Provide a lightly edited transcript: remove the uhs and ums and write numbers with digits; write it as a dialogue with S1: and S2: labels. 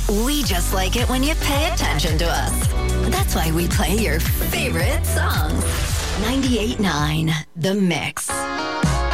S1: We just like it when you pay attention to us. That's why we play your favorite songs. 98.9 The Mix.